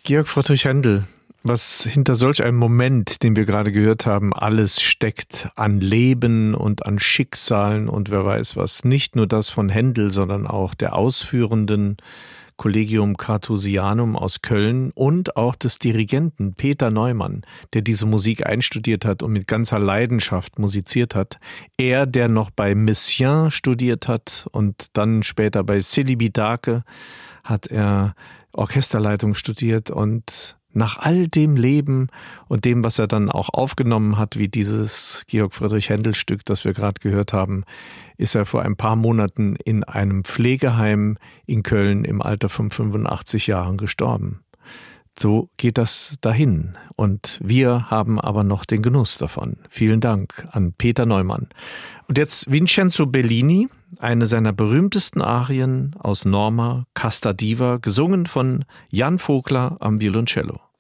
Georg Friedrich Händel, was hinter solch einem Moment, den wir gerade gehört haben, alles steckt an Leben und an Schicksalen und wer weiß was. Nicht nur das von Händel, sondern auch der ausführenden Collegium Carthusianum aus Köln und auch des Dirigenten Peter Neumann, der diese Musik einstudiert hat und mit ganzer Leidenschaft musiziert hat. Er, der noch bei Messiaen studiert hat und dann später bei Celibidache, hat er Orchesterleitung studiert und nach all dem Leben und dem, was er dann auch aufgenommen hat, wie dieses Georg Friedrich Händel Stück, das wir gerade gehört haben, ist er vor ein paar Monaten in einem Pflegeheim in Köln im Alter von 85 Jahren gestorben. So geht das dahin und wir haben aber noch den Genuss davon. Vielen Dank an Peter Neumann. Und jetzt Vincenzo Bellini, eine seiner berühmtesten Arien aus Norma, Casta Diva, gesungen von Jan Vogler am Violoncello.